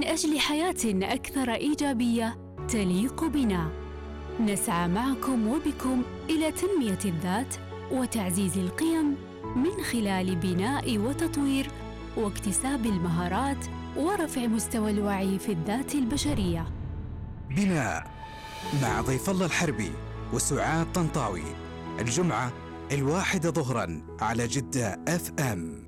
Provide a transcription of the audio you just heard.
أجل حياة أكثر إيجابية تليق بنا. نسعى معكم وبكم إلى تنمية الذات وتعزيز القيم من خلال بناء وتطوير واكتساب المهارات ورفع مستوى الوعي في الذات البشرية. بناء مع ضيف الله الحربي وسعاد طنطاوي، الجمعة 1 ظهراً على جدة FM.